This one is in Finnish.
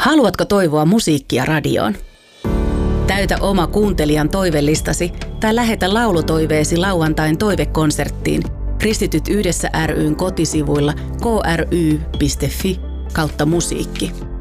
Haluatko toivoa musiikkia radioon? Täytä oma kuuntelijan toivelistasi tai lähetä laulutoiveesi lauantain toivekonserttiin Kristityt yhdessä ry:n kotisivuilla kry.fi/musiikki.